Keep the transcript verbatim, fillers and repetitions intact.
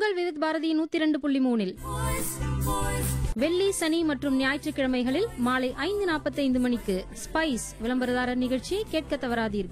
உங்கள் விவித் பாரதி நூத்தி இரண்டு புள்ளி மூணில் வெள்ளி சனி மற்றும் ஞாயிற்றுக்கிழமைகளில் மாலை ஐந்து நாற்பத்தைந்து மணிக்கு ஸ்பைஸ் விளம்பரதாரர் நிகழ்ச்சியை கேட்க தவறாதீர்கள்.